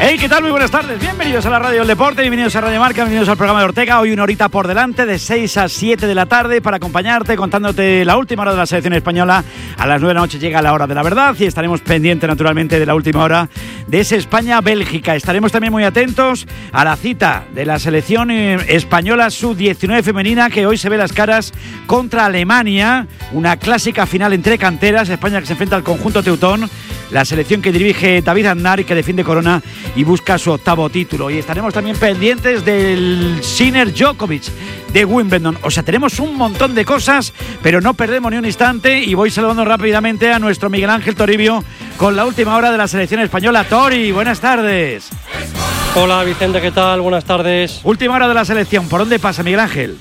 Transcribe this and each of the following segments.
Hey, ¿qué tal? Muy buenas tardes. Bienvenidos a la Radio del Deporte, bienvenidos a Radio Marca, bienvenidos al programa de Ortega. Hoy una horita por delante, de 6 a 7 de la tarde, para acompañarte, contándote la última hora de la selección española. A las 9 de la noche llega la hora de la verdad y estaremos pendientes, naturalmente, de la última hora de ese España-Bélgica. Estaremos también muy atentos a la cita de la selección española sub-19 femenina, que hoy se ve las caras contra Alemania. Una clásica final entre canteras. España que se enfrenta al conjunto teutón. La selección que dirige David Aznar y que defiende corona y busca su octavo título. Y estaremos también pendientes del Sinner Djokovic de Wimbledon. O sea, tenemos un montón de cosas, pero no perdemos ni un instante. Y voy saludando rápidamente a nuestro Miguel Ángel Toribio con la última hora de la selección española. Tori, buenas tardes. Hola Vicente, ¿qué tal? Buenas tardes. Última hora de la selección. ¿Por dónde pasa, Miguel Ángel?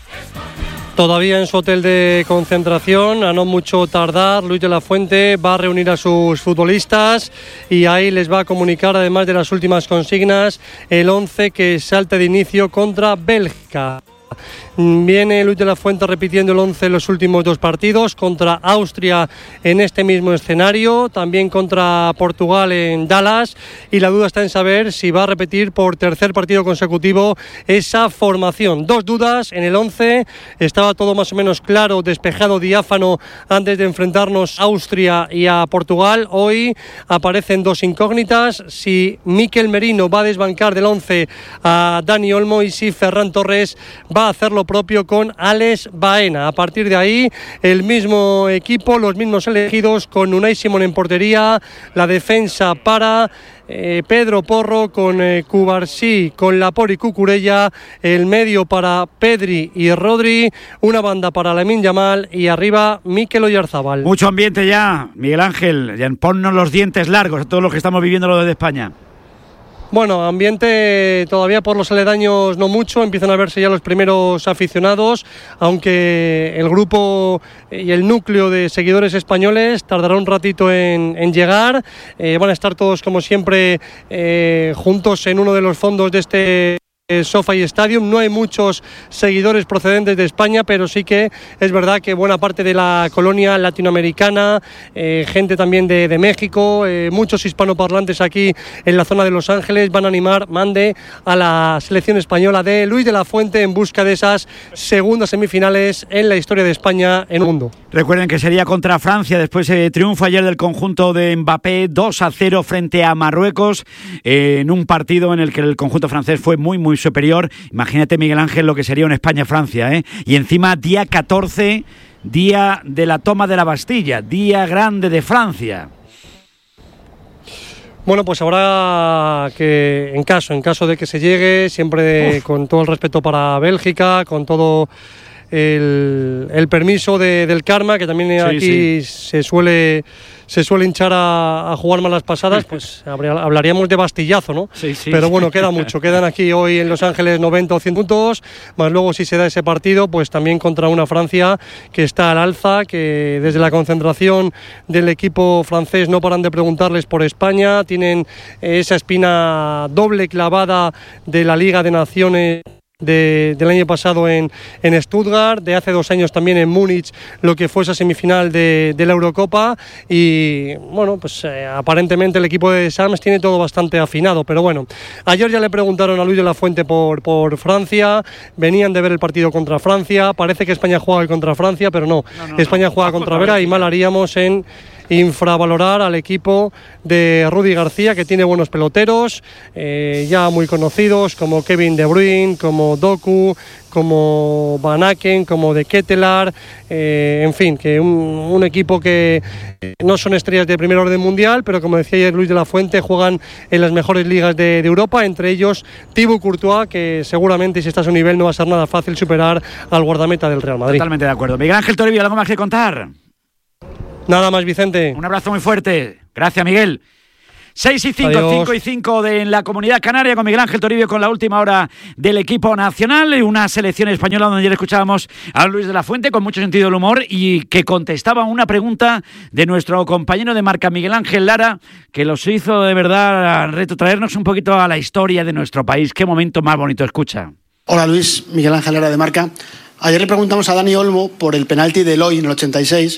Todavía en su hotel de concentración, a no mucho tardar, Luis de la Fuente va a reunir a sus futbolistas y ahí les va a comunicar, además de las últimas consignas, el 11 que salta de inicio contra Bélgica. Viene Luis de la Fuente repitiendo el 11 en los últimos dos partidos, contra Austria en este mismo escenario, también contra Portugal en Dallas, y la duda está en saber si va a repetir por tercer partido consecutivo esa formación. Dos dudas en el 11, estaba todo más o menos claro, despejado, diáfano antes de enfrentarnos a Austria y a Portugal. Hoy aparecen dos incógnitas, si Mikel Merino va a desbancar del 11 a Dani Olmo y si Ferran Torres va a hacer lo propio con Alex Baena. A partir de ahí, el mismo equipo, los mismos elegidos, con Unai Simón en portería, la defensa para Pedro Porro, con Cubarsí, con Laporte y Cucurella, el medio para Pedri y Rodri, una banda para Lamine Yamal y arriba Mikel Oyarzabal. Mucho ambiente ya, Miguel Ángel. Ponnos los dientes largos a todos los que estamos viviendo lo de España. Bueno, ambiente todavía por los aledaños no mucho, empiezan a verse ya los primeros aficionados, aunque el grupo y el núcleo de seguidores españoles tardará un ratito en llegar. Van a estar todos, como siempre, juntos en uno de los fondos de este SoFi Stadium. No hay muchos seguidores procedentes de España, pero sí que es verdad que buena parte de la colonia latinoamericana, gente también de México, muchos hispanoparlantes aquí en la zona de Los Ángeles van a animar, mande a la selección española de Luis de la Fuente en busca de esas segundas semifinales en la historia de España en el mundo. Recuerden que sería contra Francia después de triunfo ayer del conjunto de Mbappé 2-0 frente a Marruecos, en un partido en el que el conjunto francés fue muy superior. Imagínate, Miguel Ángel, lo que sería un España-Francia, ¿eh? Y encima día 14, día de la toma de la Bastilla, día grande de Francia. Bueno, pues habrá que, en caso de que se llegue, siempre con todo el respeto para Bélgica, con todo el permiso del karma, que también aquí se suele hinchar a jugar malas pasadas, pues hablaríamos de bastillazo, ¿no? Sí. Pero bueno, queda mucho. Quedan aquí hoy en Los Ángeles 90 o 100 puntos, más luego si se da ese partido, pues también contra una Francia que está al alza, que desde la concentración del equipo francés no paran de preguntarles por España, tienen esa espina doble clavada de la Liga de Naciones del año pasado en Stuttgart, de hace 2 años también en Múnich, lo que fue esa semifinal de la Eurocopa. Y bueno, pues aparentemente el equipo de Sams tiene todo bastante afinado, pero bueno, ayer ya le preguntaron a Luis de la Fuente por Francia, venían de ver el partido contra Francia, parece que España juega hoy contra Francia, pero no. España juega contra Vera y mal haríamos en infravalorar al equipo de Rudy García, que tiene buenos peloteros, ya muy conocidos, como Kevin De Bruyne, como Doku, como Van Aken, como De Ketelaar, en fin, que un equipo que no son estrellas de primer orden mundial, pero como decía ayer Luis de la Fuente, juegan en las mejores ligas de Europa, entre ellos Thibaut Courtois, que seguramente si está a su nivel no va a ser nada fácil superar al guardameta del Real Madrid. Totalmente de acuerdo. Miguel Ángel Toribio, ¿algo más que contar? Nada más, Vicente. Un abrazo muy fuerte. Gracias, Miguel. 6 y 5, Adiós. 5 y 5 en la Comunidad Canaria, con Miguel Ángel Toribio, con la última hora del equipo nacional, una selección española donde ayer escuchábamos a Luis de la Fuente con mucho sentido del humor y que contestaba una pregunta de nuestro compañero de marca Miguel Ángel Lara, que los hizo de verdad retrotraernos un poquito a la historia de nuestro país. Qué momento más bonito, escucha. Hola Luis, Miguel Ángel Lara de marca. Ayer le preguntamos a Dani Olmo por el penalti de Eloy en el 86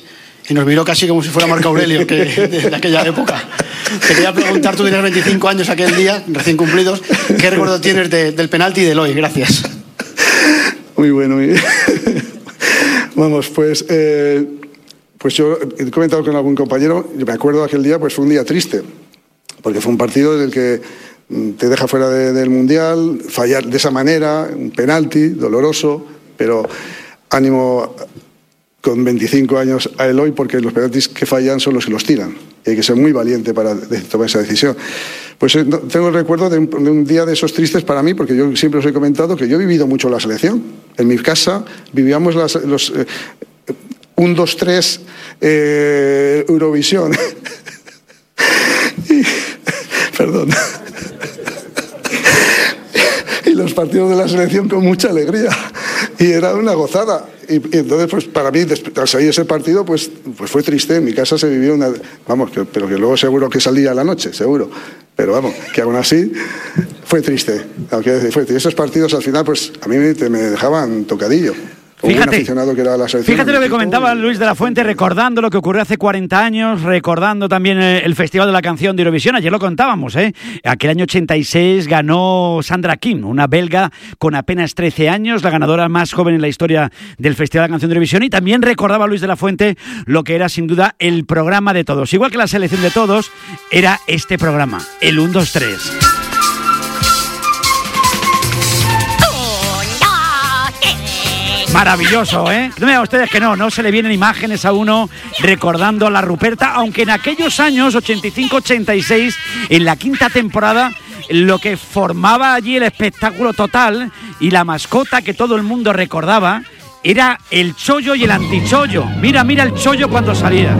y nos miró casi como si fuera Marco Aurelio, de aquella época. Te quería preguntar, tú tenías 25 años aquel día, recién cumplidos, ¿qué recuerdo tienes del penalti de Eloy? Gracias. Muy bueno, muy bien. Vamos, pues yo he comentado con algún compañero, yo me acuerdo de aquel día, pues fue un día triste, porque fue un partido en el que te deja fuera del Mundial, fallar de esa manera, un penalti doloroso, pero ánimo con 25 años a Eloy, porque los penaltis que fallan son los que los tiran. Y hay que ser muy valiente para tomar esa decisión. Pues tengo el recuerdo de un día de esos tristes para mí, porque yo siempre os he comentado que yo he vivido mucho la selección. En mi casa vivíamos los 1, 2, 3 Eurovisión. Perdón. Y los partidos de la selección con mucha alegría. Y era una gozada. Y entonces, pues para mí, al salir ese partido, pues fue triste. En mi casa se vivió una... Vamos, pero que luego seguro que salía a la noche, seguro. Pero vamos, que aún así fue triste. Aunque fue triste. Esos partidos al final, pues a mí me dejaban tocadillo. Fíjate lo que comentaba Luis de la Fuente, recordando lo que ocurrió hace 40 años, recordando también el Festival de la Canción de Eurovisión. Ayer lo contábamos, aquel año 86 ganó Sandra Kim, una belga con apenas 13 años, la ganadora más joven en la historia del Festival de la Canción de Eurovisión. Y también recordaba Luis de la Fuente lo que era sin duda el programa de todos. Igual que la selección de todos, era este programa, el 1, 2, 3. Maravilloso, ¿eh? No me digan ustedes que no se le vienen imágenes a uno recordando a la Ruperta, aunque en aquellos años, 85-86, en la 5ª temporada, lo que formaba allí el espectáculo total y la mascota que todo el mundo recordaba era el chollo y el antichollo. Mira el chollo cuando salía.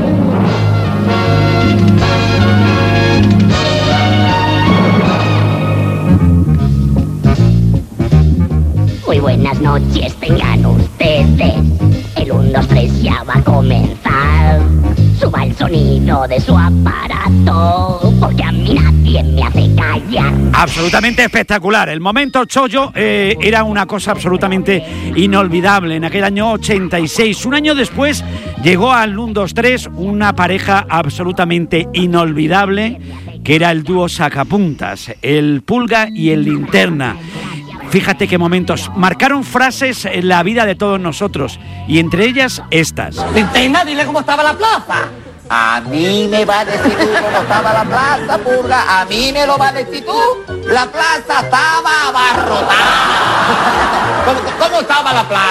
Muy buenas noches tengan ustedes. El 1, 2, 3 ya va a comenzar. Suba el sonido de su aparato, porque a mí nadie me hace callar. Absolutamente espectacular. El momento chollo era una cosa absolutamente inolvidable. En aquel año 86, un año después, llegó al 1, 2, 3 una pareja absolutamente inolvidable, que era el dúo Sacapuntas, el Pulga y el Linterna. Fíjate qué momentos marcaron frases en la vida de todos nosotros, y entre ellas estas. Linterna, dile cómo estaba la plaza. A mí me va a decir tú cómo estaba la plaza, Purga. A mí me lo va a decir tú. La plaza estaba abarrotada. ¿Cómo estaba la plaza?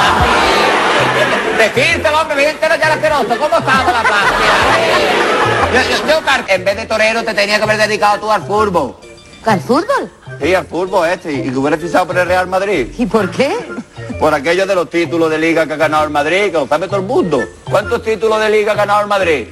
Decírselo, hombre, bien entero ya la asqueroso. ¿Cómo estaba la plaza? Yo, en vez de torero, te tenía que haber dedicado tú al fútbol. ¿Al fútbol? Sí, al fútbol y que hubieras fichado por el Real Madrid. ¿Y por qué? Por aquello de los títulos de liga que ha ganado el Madrid, que lo sabe todo el mundo. ¿Cuántos títulos de liga ha ganado el Madrid?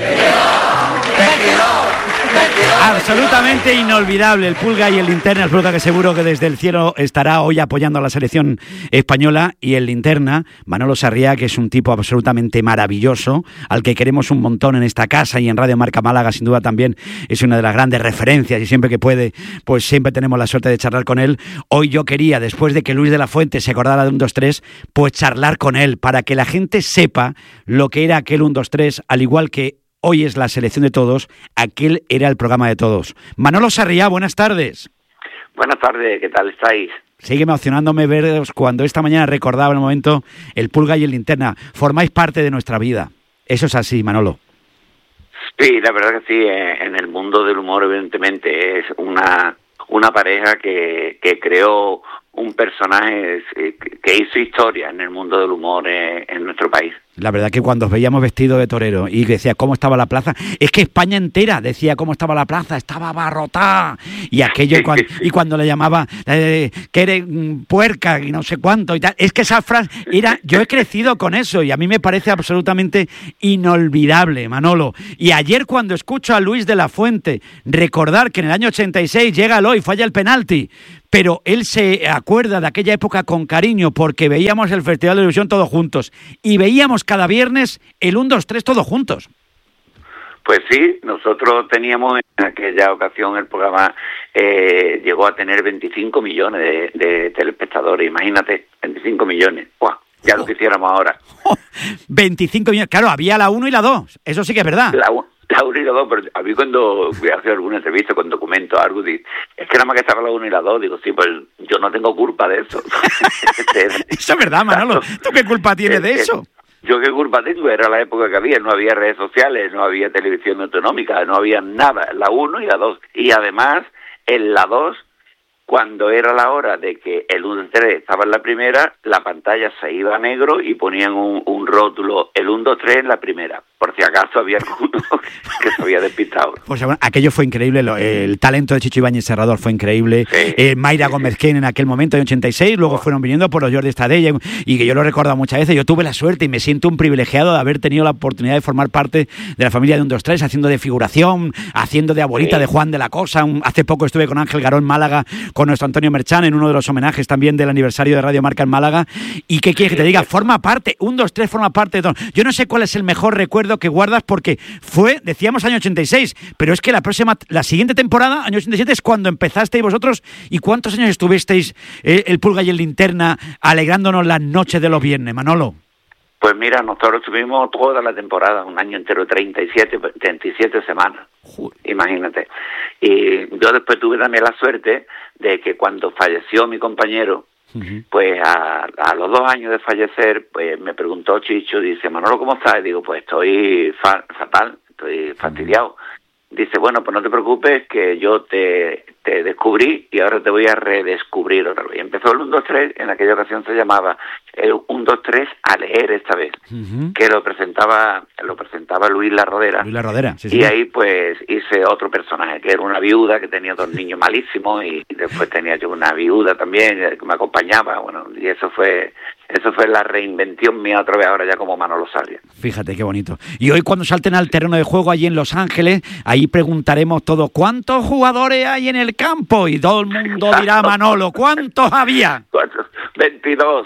22. Absolutamente inolvidable el Pulga y el Linterna. El Pulga, que seguro que desde el cielo estará hoy apoyando a la selección española, y el Linterna, Manolo Sarriá, que es un tipo absolutamente maravilloso, al que queremos un montón en esta casa y en Radio Marca Málaga. Sin duda también es una de las grandes referencias, y siempre que puede, pues siempre tenemos la suerte de charlar con él. Hoy yo quería, después de que Luis de la Fuente se acordara de 1, 2, 3, pues charlar con él, para que la gente sepa lo que era aquel 1, 2, 3, al igual que hoy es la selección de todos, aquel era el programa de todos. Manolo Sarriá, buenas tardes. Buenas tardes, ¿qué tal estáis? Sigue emocionándome veros cuando esta mañana recordaba el momento el Pulga y el Linterna. Formáis parte de nuestra vida. Eso es así, Manolo. Sí, la verdad que sí, en el mundo del humor evidentemente es una pareja que creó un personaje que hizo historia en el mundo del humor en nuestro país. La verdad que cuando os veíamos vestidos de torero y decía cómo estaba la plaza, es que España entera decía cómo estaba la plaza, estaba abarrotada, y aquello, y cuando le llamaba que eres puerca y no sé cuánto y tal, es que esa frase era, yo he crecido con eso y a mí me parece absolutamente inolvidable, Manolo. Y ayer cuando escucho a Luis de la Fuente recordar que en el año 86 llega Eloy, falla el penalti, pero él se acuerda de aquella época con cariño porque veíamos el Festival de Eurovisión todos juntos y veíamos cada viernes el 1, 2, 3 todos juntos. Pues sí, nosotros teníamos en aquella ocasión el programa llegó a tener 25 millones de telespectadores, imagínate, 25 millones. ¡Guau! ya lo que hiciéramos ahora. 25 millones, claro, había la 1 y la 2, eso sí que es verdad. La 1 y la 2, pero a mí cuando voy a hacer alguna entrevista con documentos algo, es que nada más que estaba la 1 y la 2, digo, sí, pues yo no tengo culpa de eso. Eso es verdad, Manolo, ¿tú qué culpa tienes de eso? Yo qué culpa tengo, era la época que había, no había redes sociales, no había televisión autonómica, no había nada, la 1 y la 2. Y además, en la 2, cuando era la hora de que el 1-2-3 estaba en la primera, la pantalla se iba a negro y ponían un rótulo, el 1-2-3 en la primera, por si acaso había alguno que se había despistado. Pues bueno, aquello fue increíble, el talento de Chicho Ibáñez Serrador fue increíble, sí. Mayra Gómez Ken en aquel momento, en 86, luego fueron viniendo por los Jordi Estadella, y que yo lo he recordado muchas veces. Yo tuve la suerte y me siento un privilegiado de haber tenido la oportunidad de formar parte de la familia de 1-2-3, haciendo de figuración, haciendo de abuelita de Juan de la Cosa. Hace poco estuve con Ángel Garó en Málaga, con nuestro Antonio Merchán, en uno de los homenajes también del aniversario de Radio Marca en Málaga. ¿Y qué quieres que te diga? Forma parte, 1-2-3 forma parte de todo. Yo no sé cuál es el mejor recuerdo que guardas, porque fue, decíamos, año 86, pero es que la siguiente temporada, año 87, es cuando empezasteis vosotros. ¿Y cuántos años estuvisteis el Pulga y el Linterna alegrándonos las noches de los viernes, Manolo? Pues mira, nosotros tuvimos toda la temporada, un año entero, 37 semanas. Joder. Imagínate. Y yo después tuve también la suerte de que cuando falleció mi compañero, pues a los 2 años de fallecer, pues me preguntó Chicho, dice, Manolo, ¿cómo estás? Y digo, pues estoy fatal, estoy fastidiado. Dice, bueno, pues no te preocupes, que yo te descubrí y ahora te voy a redescubrir otra vez. Y empezó el 1-2-3, en aquella ocasión se llamaba el 1-2-3 a leer esta vez, que lo presentaba Luis La Rodera. Luis La Rodera, sí. Y ahí pues hice otro personaje, que era una viuda que tenía 2 niños malísimos, y después tenía yo una viuda también que me acompañaba, bueno, y eso fue la reinvención mía otra vez ahora ya como Manolo Sarria. Fíjate qué bonito. Y hoy cuando salten al terreno de juego allí en Los Ángeles, ahí preguntaremos todo, ¿cuántos jugadores hay en el campo? Y todo el mundo dirá, Manolo, ¿cuántos había? 22.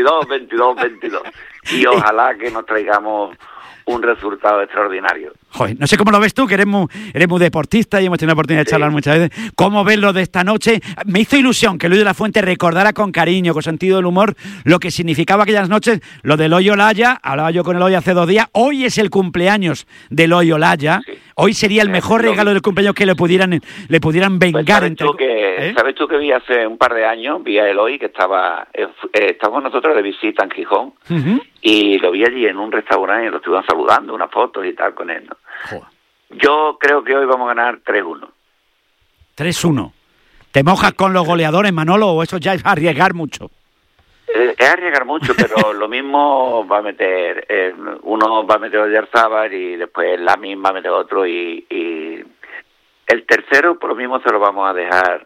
Y ojalá que nos traigamos un resultado extraordinario. Joder, no sé cómo lo ves tú, que eres muy deportista y hemos tenido la oportunidad de charlar muchas veces. ¿Cómo ves lo de esta noche? Me hizo ilusión que Luis de la Fuente recordara con cariño, con sentido del humor, lo que significaba aquellas noches, lo del Eloy Olaya. Hablaba yo con Eloy hace 2 días. Hoy es el cumpleaños del Eloy Olaya. Sí. Hoy sería el mejor regalo del cumpleaños que le pudieran vengar. Pues ¿sabes tú que vi hace un par de años? Vi a Eloy, que estábamos nosotros de visita en Gijón, y lo vi allí en un restaurante y lo estuvieron saludando, unas fotos y tal con él, ¿no? Joder. Yo creo que hoy vamos a ganar 3-1. 3-1. ¿Te mojas con los goleadores, Manolo, o eso ya es arriesgar mucho? Es arriesgar mucho, pero lo mismo va a meter, uno va a meter a Oyarzábal y después Lamin va a meter otro, y el tercero por lo mismo se lo vamos a dejar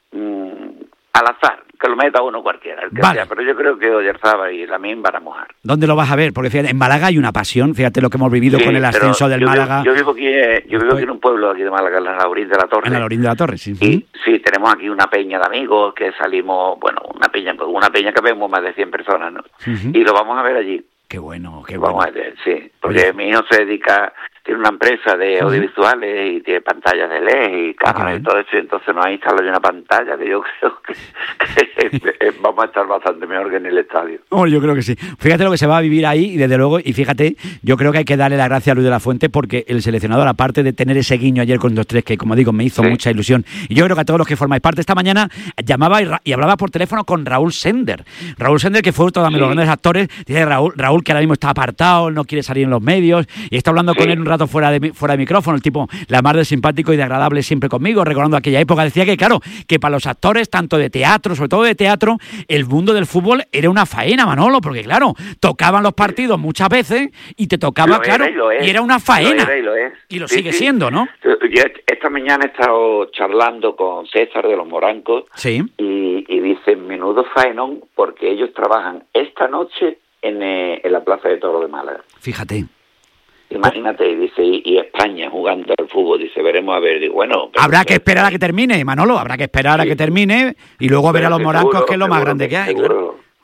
al azar, que lo meta uno cualquiera, el que sea, pero yo creo que Oyarzábal y Lamin van a mojar. ¿Dónde lo vas a ver? Porque fíjate, en Málaga hay una pasión, fíjate lo que hemos vivido con el ascenso del Málaga. Yo vivo aquí en un pueblo aquí de Málaga, en la Laurín de la Torre. En la Laurín de la Torre, sí. Y sí, tenemos aquí una peña de amigos que salimos, bueno, una peña que vemos más de 100 personas, ¿no? Y lo vamos a ver allí. Qué bueno, Vamos a ver, sí, porque mi hijo se dedica, tiene una empresa de audiovisuales y tiene pantallas de LED y cámaras y todo eso, y entonces nos ha instalado una pantalla que yo creo que vamos a estar bastante mejor que en el estadio. Oh, yo creo que sí. Fíjate lo que se va a vivir ahí, y desde luego, y fíjate, yo creo que hay que darle las gracias a Luis de la Fuente, porque el seleccionador, aparte de tener ese guiño ayer con 2-3, que como digo, me hizo mucha ilusión, y yo creo que a todos los que formáis parte, esta mañana llamaba y hablaba por teléfono con Raúl Sender. Raúl Sender, que fue otro de los grandes actores, dice Raúl que ahora mismo está apartado, no quiere salir en los medios, y está hablando con él un rato fuera de micrófono, el tipo, la mar de simpático y de agradable siempre conmigo, recordando aquella época. Decía que claro, que para los actores, tanto de teatro, sobre todo de teatro, el mundo del fútbol era una faena, Manolo, porque claro, tocaban los partidos muchas veces y te tocaba, y era una faena. Y lo sigue siendo, ¿no? Yo esta mañana he estado charlando con César de los Morancos, y dicen, menudo faenón, porque ellos trabajan esta noche en la Plaza de Toros de Málaga. Fíjate. Imagínate, dice, y España jugando al fútbol, dice, veremos a ver, digo, bueno... Habrá que esperar a que termine, Manolo, habrá que esperar a que termine y luego ver a los Morancos, que es lo más grande que hay. Claro.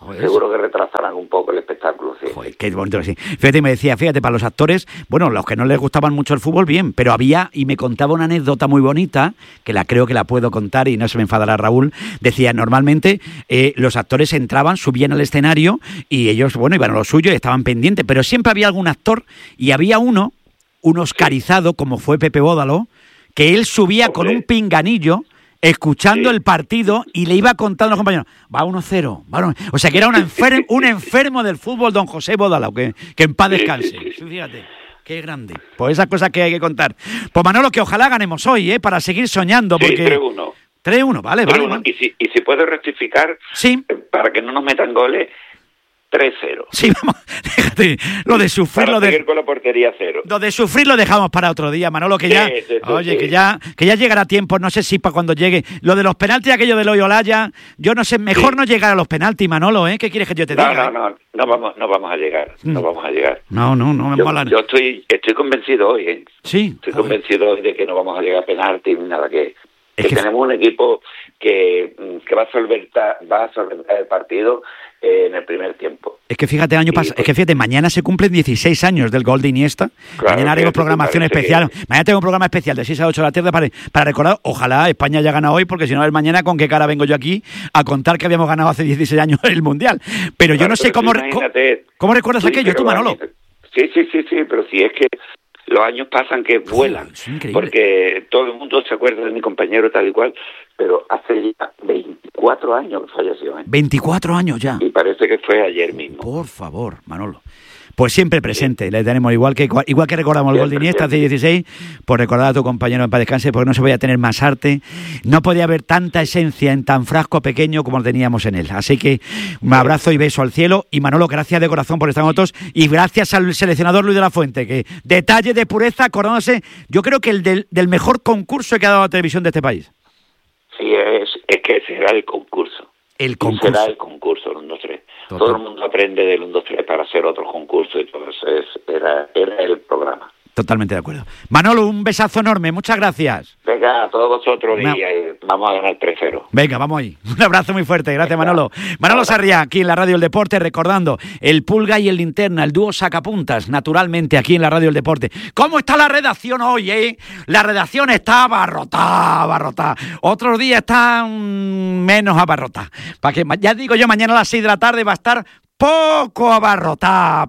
seguro que retrasarán un poco el espectáculo, sí. Joder, qué bonito que sí. Fíjate, para los actores, bueno, los que no les gustaban mucho el fútbol, bien, pero y me contaba una anécdota muy bonita, que creo que la puedo contar y no se me enfadará Raúl. Decía, normalmente los actores entraban, subían al escenario y ellos, bueno, iban a lo suyo y estaban pendientes, pero siempre había algún actor y había un oscarizado, como fue Pepe Bódalo, que él subía con un pinganillo escuchando el partido y le iba contando a los compañeros, va 1-0, va 1-0. O sea, que era un enfermo del fútbol, don José Bódalo, que en paz descanse. Fíjate, qué grande. Pues esas cosas que hay que contar. Pues Manolo, que ojalá ganemos hoy, para seguir soñando. Porque... Sí, 3-1. 3-1, vale. Y si puedo rectificar, para que no nos metan goles, 3-0. Sí, vamos, déjate, lo de sufrir, para seguir con la portería 0. Lo de sufrir lo dejamos para otro día, Manolo, que ya, que ya llegará tiempo, no sé si para cuando llegue. Lo de los penaltis, aquello de Loyola, yo no sé, mejor no llegar a los penaltis, Manolo, ¿eh? ¿Qué quieres que yo te diga? No vamos a llegar, no vamos a llegar. No, me mola. Yo estoy convencido hoy, ¿eh? Sí. Estoy convencido hoy de que no vamos a llegar a penaltis ni nada, que tenemos un equipo que va a solventar el partido en el primer tiempo. Es que fíjate, fíjate, mañana se cumplen 16 años del gol de Iniesta. Claro, mañana haremos programación especial. Mañana tengo un programa especial de 6 a 8 de la tarde para recordar, ojalá España haya ganado hoy, porque si no, a ver mañana con qué cara vengo yo aquí a contar que habíamos ganado hace 16 años el Mundial. Pero yo no sé cómo recuerdas aquello tú, Manolo. Sí, pero si es que los años pasan que vuelan, porque todo el mundo se acuerda de mi compañero tal y cual, pero hace ya 24 años que falleció. 24 años ya. Y parece que fue ayer mismo. Por favor, Manolo. Pues siempre presente, le tenemos igual que recordamos el gol de Iniesta hace 16, pues recordar a tu compañero en paz descanse, porque no se podía tener más arte, no podía haber tanta esencia en tan frasco pequeño como lo teníamos en él. Así que un abrazo y beso al cielo, y Manolo, gracias de corazón por estar con nosotros, y gracias al seleccionador Luis de la Fuente, que detalle de pureza, acordándose, yo creo que el del mejor concurso que ha dado la televisión de este país. Sí, es que será el concurso. Será el concurso, el 1, 2, 3. Total. Todo el mundo aprende del 1, 2, 3 para hacer otros concursos y todo eso. Era el programa. Totalmente de acuerdo. Manolo, un besazo enorme, muchas gracias. Venga, a todos vosotros y vamos a ganar 3-0. Venga, vamos ahí. Un abrazo muy fuerte, gracias Manolo. Manolo Sarriá, aquí en la Radio del Deporte, recordando el Pulga y el Linterna, el dúo sacapuntas, naturalmente aquí en la Radio del Deporte. ¿Cómo está la redacción hoy, La redacción está abarrotada. Otros días están menos abarrotada. Ya digo yo, mañana a las 6 de la tarde va a estar poco abarrotada.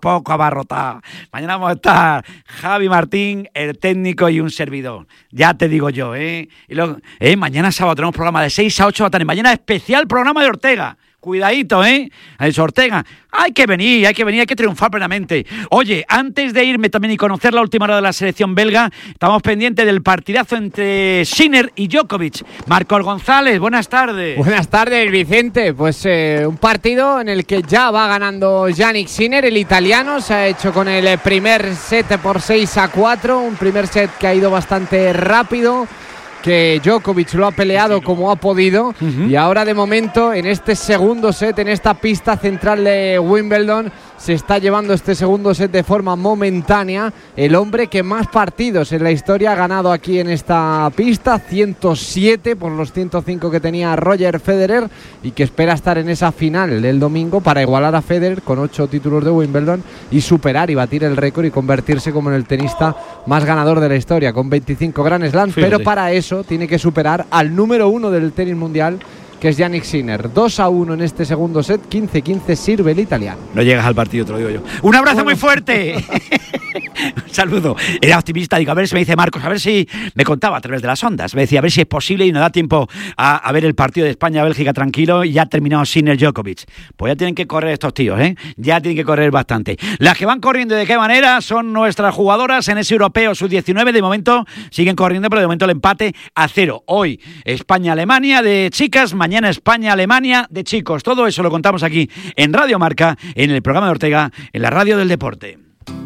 Mañana vamos a estar Javi Martín, el técnico, y un servidor. Ya te digo yo, Y luego, mañana sábado tenemos programa de 6 a 8 de la tarde. Mañana especial programa de Ortega. Cuidadito, A eso, Ortega. Hay que venir, hay que triunfar plenamente. Oye, antes de irme también y conocer la última hora de la selección belga, estamos pendientes del partidazo entre Sinner y Djokovic. Marcos González, buenas tardes. Buenas tardes, Vicente. Pues un partido en el que ya va ganando Jannik Sinner, el italiano. Se ha hecho con el primer set por 6-4, un primer set que ha ido bastante rápido, que Djokovic lo ha peleado como ha podido, y ahora de momento en este segundo set, en esta pista central de Wimbledon, se está llevando este segundo set de forma momentánea el hombre que más partidos en la historia ha ganado aquí en esta pista, 107 por los 105 que tenía Roger Federer, y que espera estar en esa final del domingo para igualar a Federer con 8 títulos de Wimbledon y superar y batir el récord y convertirse como en el tenista más ganador de la historia con 25 Grand Slams. Pero para eso tiene que superar al número 1 del tenis mundial, que es Jannik Sinner. 2-1 en este segundo set, 15-15 sirve el italiano. No llegas al partido, te lo digo yo. ¡Un abrazo muy fuerte! Un saludo. Era optimista, digo, a ver si me dice Marcos, a ver si me contaba a través de las ondas, me decía a ver si es posible y nos da tiempo a ver el partido de España-Bélgica tranquilo, y ya ha terminado Sinner-Djokovic. Pues ya tienen que correr estos tíos, ya tienen que correr bastante. Las que van corriendo y de qué manera son nuestras jugadoras en ese europeo sub-19, de momento siguen corriendo, pero de momento el empate a 0. Hoy España-Alemania de chicas, mañana España-Alemania de chicos. Todo eso lo contamos aquí en Radio Marca, en el programa de Ortega, en la Radio del Deporte.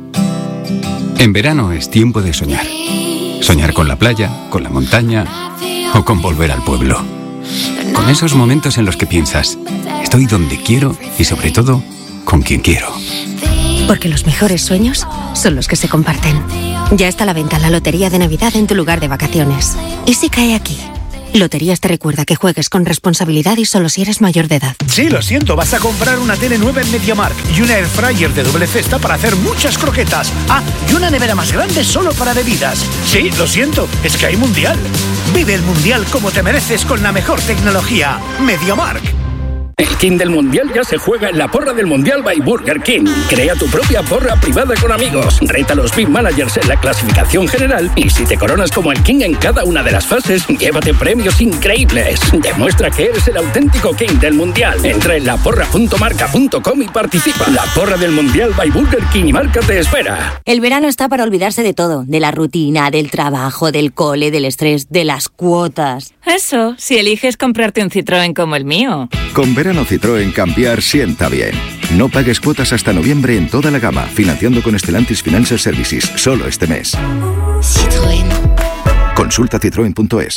En verano es tiempo de soñar. Soñar con la playa, con la montaña o con volver al pueblo. Con esos momentos en los que piensas, estoy donde quiero y sobre todo, con quien quiero. Porque los mejores sueños son los que se comparten. Ya está a la venta la Lotería de Navidad en tu lugar de vacaciones. ¿Y si cae aquí? Loterías te recuerda que juegues con responsabilidad y solo si eres mayor de edad. Sí, lo siento, vas a comprar una tele nueva en MediaMarkt y una airfryer de doble cesta para hacer muchas croquetas. Ah, y una nevera más grande solo para bebidas. Sí, lo siento, es que hay mundial. Vive el mundial como te mereces con la mejor tecnología. MediaMarkt. El King del Mundial ya se juega en la porra del Mundial by Burger King. Crea tu propia porra privada con amigos. Reta a los Big Managers en la clasificación general y si te coronas como el King en cada una de las fases, llévate premios increíbles. Demuestra que eres el auténtico King del Mundial. Entra en laporra.marca.com y participa. La porra del Mundial by Burger King y Marca te espera. El verano está para olvidarse de todo. De la rutina, del trabajo, del cole, del estrés, de las cuotas. Eso, si eliges comprarte un Citroën como el mío. Con verano Citroën cambiar sienta bien. No pagues cuotas hasta noviembre en toda la gama, financiando con Stellantis Financial Services, solo este mes. Citroën. Consulta citroen.es.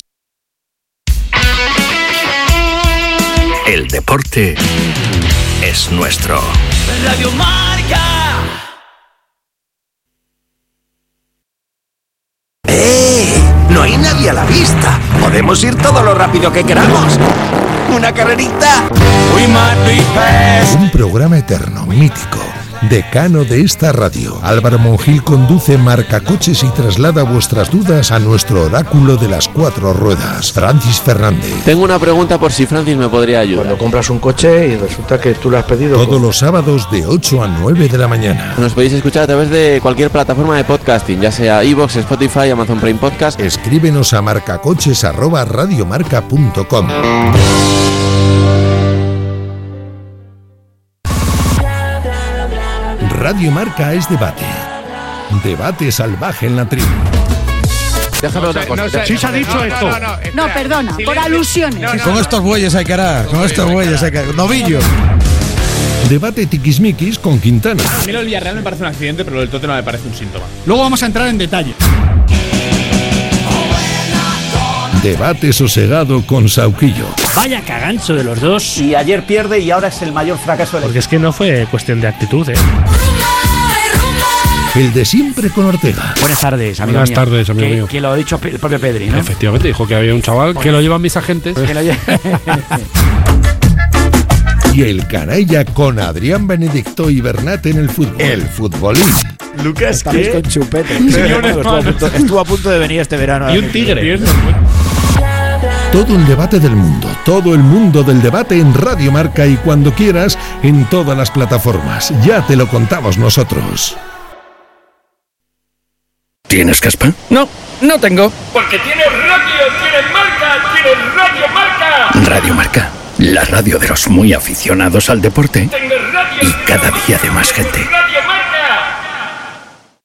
El deporte es nuestro. Radio Marca. No hay nadie a la vista. Podemos ir todo lo rápido que queramos. ¿Una carrerita? Un programa eterno, mítico, decano de esta radio. Álvaro Monjil conduce Marcacoches y traslada vuestras dudas a nuestro oráculo de las 4 ruedas, Francis Fernández. Tengo una pregunta por si Francis me podría ayudar. Cuando compras un coche y resulta que tú lo has pedido... Todos los sábados de 8 a 9 de la mañana. Nos podéis escuchar a través de cualquier plataforma de podcasting, ya sea iVoox, Spotify, Amazon Prime Podcast. Escríbenos a marcacoches@radiomarca.com. Radio Marca es debate. Debate salvaje en la tribu. Déjame otra cosa. Sí se ha dicho esto. No, perdona, por alusiones. Con estos bueyes hay que hará. Con estos bueyes hay que hará. Novillo. Debate tiquismiquis con Quintana. A mí lo del Villarreal me parece un accidente, pero lo del Tottenham me parece un síntoma. Luego vamos a entrar en detalle. Debate sosegado con Sauquillo. Vaya cagancho de los dos. Y ayer pierde y ahora es el mayor fracaso del... Porque es que no fue cuestión de actitud, El de siempre con Ortega. Buenas tardes, amigo Buenas mío. tardes, amigo mío. Que lo ha dicho el propio Pedri, ¿no? Efectivamente, dijo que había un chaval que lo llevan mis agentes. Y el canalla con Adrián Benedicto y Bernat en el fútbol. El futbolín. Lucas, ¿qué? Con chupete. Estuvo a punto de venir este verano. Y un tigre. Todo el debate del mundo, todo el mundo del debate en Radio Marca y cuando quieras en todas las plataformas. Ya te lo contamos nosotros. ¿Tienes caspa? No, no tengo. Porque tienes radio, tienes marca, tienes Radio Marca. Radio Marca, la radio de los muy aficionados al deporte y cada día de más gente.